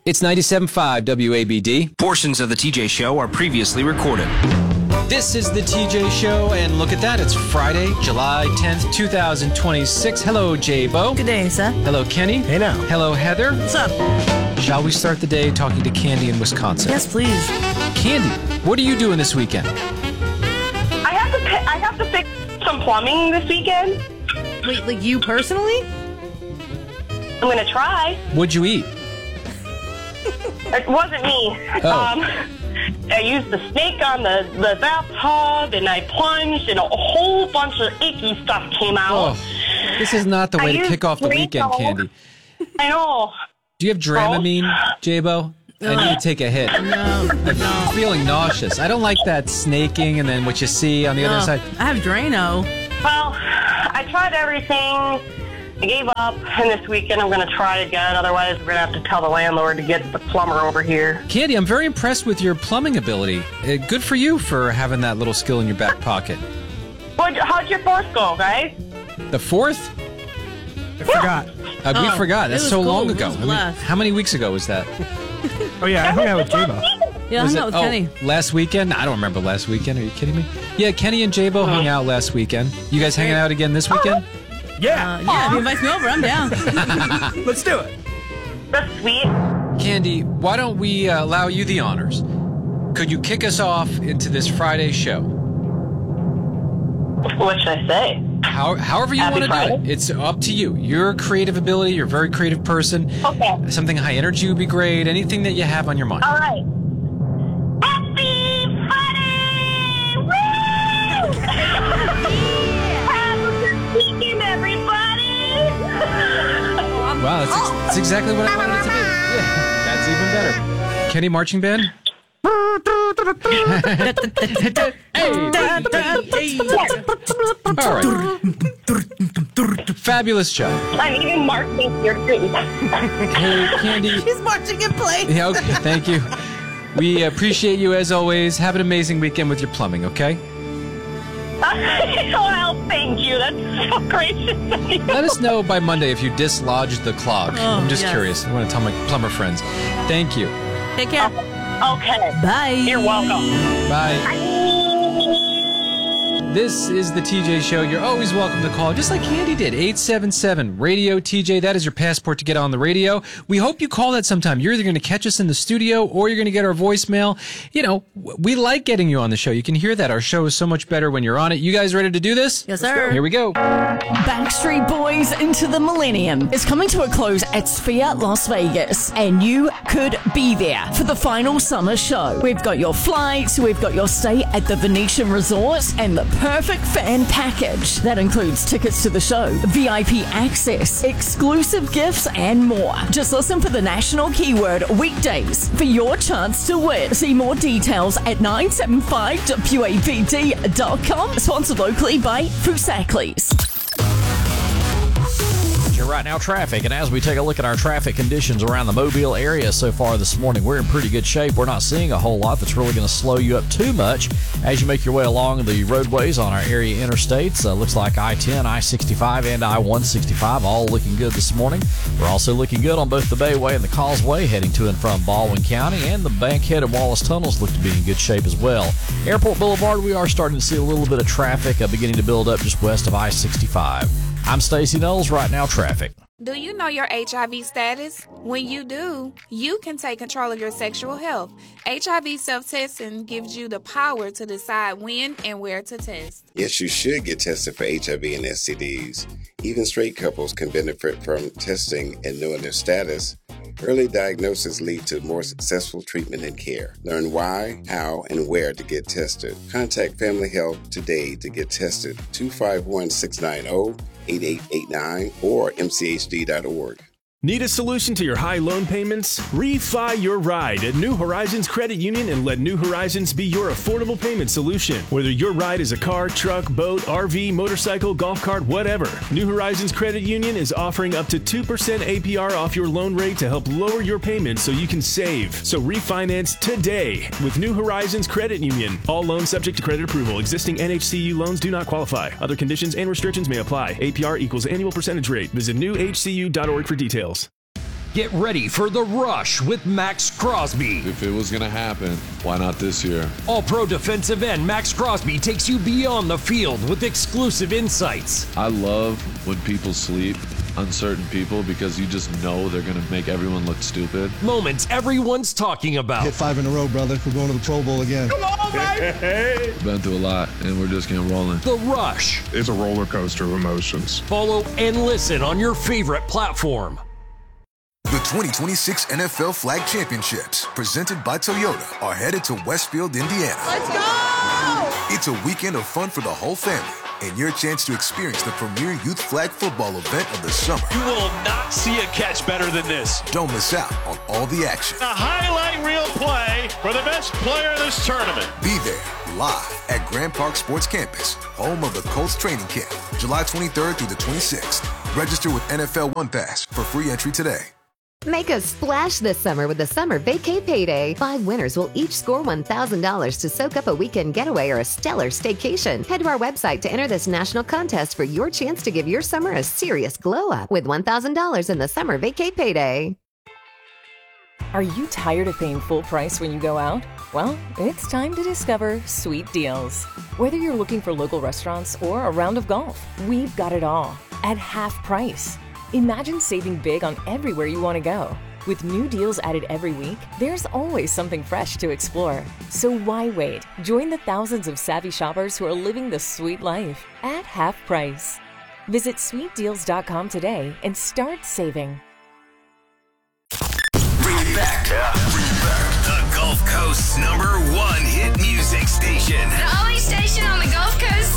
It's 97.5 WABD. Portions of the TJ Show are previously recorded. This is the TJ Show, and look at that. It's Friday, July 10th, 2026. Hello, J-Bo. Good day, sir. Hello, Kenny. Hey now. Hello, Heather. What's up? Shall we start the day talking to Candy in Wisconsin? Yes, please. Candy, what are you doing this weekend? I have to fix some plumbing this weekend. Wait, like you personally? I'm going to try. What'd you eat? It wasn't me. Oh. I used the snake on the bathtub, and I plunged, and a whole bunch of icky stuff came out. Oh, this is not the way to kick off the weekend, Candy. I know. Do you have Dramamine, J-Bo? I need to take a hit. No. I'm feeling nauseous. I don't like that snaking and then what you see on the other side. I have Drano. Well, I tried everything. I gave up, and this weekend I'm going to try again. Otherwise, we're going to have to tell the landlord to get the plumber over here. Candy, I'm very impressed with your plumbing ability. Good for you for having that little skill in your back pocket. How'd your fourth go, guys? The fourth? I forgot. We forgot. That's so long It ago. was I mean, blessed. how many weeks ago was that? Oh, yeah, I hung out with J-Bo. Yeah, I hung out with Kenny. Last weekend? I don't remember last weekend. Are you kidding me? Yeah, Kenny and J-Bo hung out last weekend. You guys hanging out again this weekend? Yeah. Yeah, if you invite me over, I'm down. Let's do it. That's sweet. Candy, why don't we allow you the honors? Could you kick us off into this Friday show? What should I say? However you Happy want to do Friday? it. It's up to you. Your creative ability, you're a very creative person. Okay. Something high energy would be great. Anything that you have on your mind. All right. Happy Friday! Woo! Have a good weekend, everybody! Wow, that's exactly what I wanted it to be. Yeah, that's even better. Kenny Marching Band? All right. Fabulous job. I'm even marching here, too. Hey, Candy. He's marching in place. Yeah, okay, thank you. We appreciate you as always. Have an amazing weekend with your plumbing, okay? Well, thank you. That's so gracious of you. Let us know by Monday if you dislodged the clog. I'm just yes. curious. I want to tell my plumber friends. Thank you. Take care. Okay. Bye. You're welcome. Bye. This is the TJ Show. You're always welcome to call, just like Candy did. 877-RADIO-TJ. That is your passport to get on the radio. We hope you call that sometime. You're either going to catch us in the studio or you're going to get our voicemail. You know, we like getting you on the show. You can hear that. Our show is so much better when you're on it. You guys ready to do this? Yes, sir. Here we go. Backstreet Boys Into the Millennium is coming to a close at Sphere Las Vegas, and you could be there for the final summer show. We've got your flights, we've got your stay at the Venetian Resort, and the perfect fan package. That includes tickets to the show, VIP access, exclusive gifts, and more. Just listen for the national keyword weekdays for your chance to win. See more details at 975wabd.com. Sponsored locally by Fusaklis. Right now, traffic, and as we take a look at our traffic conditions around the Mobile area so far this morning, we're in pretty good shape. We're not seeing a whole lot that's really going to slow you up too much as you make your way along the roadways on our area interstates. Looks like I-10, I-65, and I-165 all looking good this morning. We're also looking good on both the Bayway and the Causeway heading to and from Baldwin County, and the Bankhead and Wallace tunnels look to be in good shape as well. Airport Boulevard, we are starting to see a little bit of traffic beginning to build up just west of I-65. I'm Stacey Knowles. Right now, traffic. Do you know your HIV status? When you do, you can take control of your sexual health. HIV self-testing gives you the power to decide when and where to test. Yes, you should get tested for HIV and STDs. Even straight couples can benefit from testing and knowing their status. Early diagnosis leads to more successful treatment and care. Learn why, how, and where to get tested. Contact Family Health today to get tested. 251-690-8889 or mchd.org. Need a solution to your high loan payments? Refi your ride at New Horizons Credit Union and let New Horizons be your affordable payment solution. Whether your ride is a car, truck, boat, RV, motorcycle, golf cart, whatever, New Horizons Credit Union is offering up to 2% APR off your loan rate to help lower your payments so you can save. So refinance today with New Horizons Credit Union. All loans subject to credit approval. Existing NHCU loans do not qualify. Other conditions and restrictions may apply. APR equals annual percentage rate. Visit newhcu.org for details. Get ready for The Rush with Max Crosby. If it was going to happen, why not this year? All-Pro defensive end Max Crosby takes you beyond the field with exclusive insights. I love when people sleep on certain people because you just know they're going to make everyone look stupid. Moments everyone's talking about. Hit 5 in a row, brother. We're going to the Pro Bowl again. Come on, baby! Been through a lot, and we're just getting rolling. The Rush. It's a roller coaster of emotions. Follow and listen on your favorite platform. The 2026 NFL Flag Championships, presented by Toyota, are headed to Westfield, Indiana. Let's go! It's a weekend of fun for the whole family and your chance to experience the premier youth flag football event of the summer. You will not see a catch better than this. Don't miss out on all the action. A highlight reel play for the best player of this tournament. Be there live at Grand Park Sports Campus, home of the Colts training camp, July 23rd through the 26th. Register with NFL One Pass for free entry today. Make a splash this summer with the Summer Vacay Payday. 5 winners will each score $1,000 to soak up a weekend getaway or a stellar staycation. Head to our website to enter this national contest for your chance to give your summer a serious glow-up with $1,000 in the Summer Vacay Payday. Are you tired of paying full price when you go out? Well, it's time to discover Sweet Deals. Whether you're looking for local restaurants or a round of golf, we've got it all at half price. Imagine saving big on everywhere you want to go. With new deals added every week, there's always something fresh to explore. So why wait? Join the thousands of savvy shoppers who are living the sweet life at half price. Visit sweetdeals.com today and start saving. Bring it back. Bring it back. The Gulf Coast's #1 hit music station. The only station on the Gulf Coast